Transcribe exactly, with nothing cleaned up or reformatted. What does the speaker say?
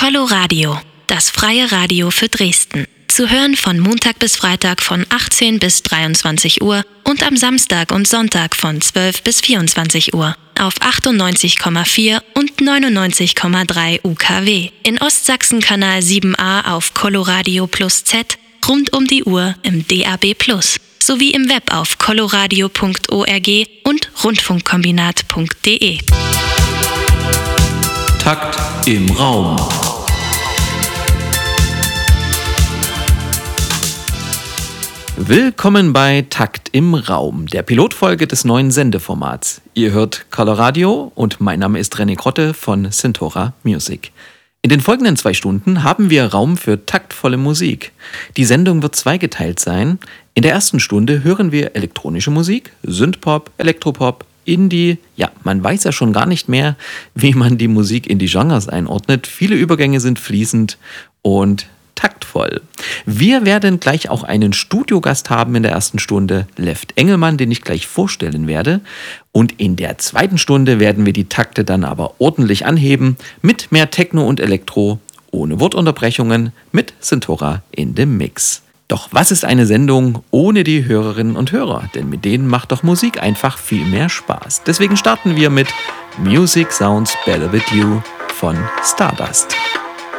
Coloradio, das freie Radio für Dresden. Zu hören von Montag bis Freitag von achtzehn bis dreiundzwanzig Uhr und am Samstag und Sonntag von zwölf bis vierundzwanzig Uhr auf achtundneunzig Komma vier und neunundneunzig Komma drei U K W. In Ostsachsen Kanal sieben a auf Coloradio Plus Z, rund um die Uhr im D A B Plus, sowie im Web auf coloradio punkt org und rundfunkkombinat punkt de. Takt im Raum. Willkommen bei Takt im Raum, der Pilotfolge des neuen Sendeformats. Ihr hört Coloradio und mein Name ist René Krotte von Centora Music. In den folgenden zwei Stunden haben wir Raum für taktvolle Musik. Die Sendung wird zweigeteilt sein. In der ersten Stunde hören wir elektronische Musik, Synthpop, Elektropop, Indie. Ja, man weiß ja schon gar nicht mehr, wie man die Musik in die Genres einordnet. Viele Übergänge sind fließend und taktvoll. Wir werden gleich auch einen Studiogast haben in der ersten Stunde, Left Engelmann, den ich gleich vorstellen werde. Und in der zweiten Stunde werden wir die Takte dann aber ordentlich anheben mit mehr Techno und Elektro, ohne Wortunterbrechungen, mit Centora in dem Mix. Doch was ist eine Sendung ohne die Hörerinnen und Hörer? Denn mit denen macht doch Musik einfach viel mehr Spaß. Deswegen starten wir mit Music Sounds Better With You von Stardust.